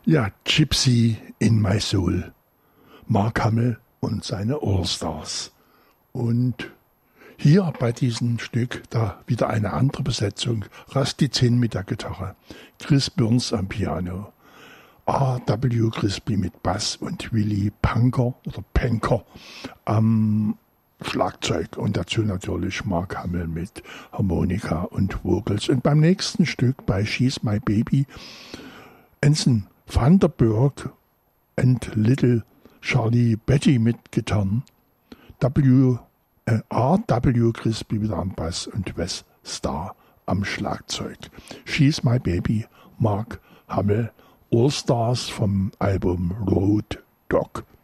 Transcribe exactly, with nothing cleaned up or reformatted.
Ja, Gypsy in My Soul. Mark Hamill und seine All-Stars. Und hier bei diesem Stück da wieder eine andere Besetzung. Rusty Zinn mit der Gitarre, Chris Burns am Piano, R W Crispy mit Bass und Willy Punker oder Penker am Schlagzeug und dazu natürlich Mark Hamill mit Harmonika und Vocals. Und beim nächsten Stück bei She's My Baby Anson Vanderburg and Little Charlie Betty mit Gitarren, W, äh, R W Crispy wieder am Bass und Wes Starr am Schlagzeug. She's My Baby, Mark Hamill, All Stars vom Album Road Dog.